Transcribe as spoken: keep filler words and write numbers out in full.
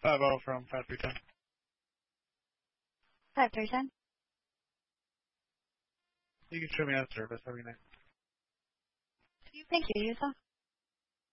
Uh, Bo from five three ten. five three ten. You can show me that service every night. Thank you, Yusa.